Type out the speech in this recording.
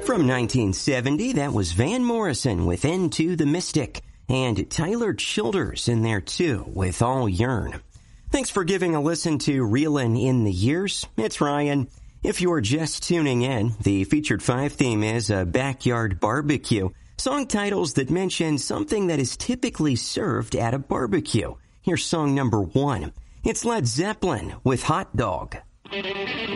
From 1970, that was Van Morrison with Into the Mystic, and Tyler Childers in there too with All Yearn. Thanks for giving a listen to Reelin' in the Years. It's Ryan. If you're just tuning in, the Featured 5 theme is a backyard barbecue. Song titles that mention something that is typically served at a barbecue. Here's song number 1. It's Led Zeppelin with Hot Dog.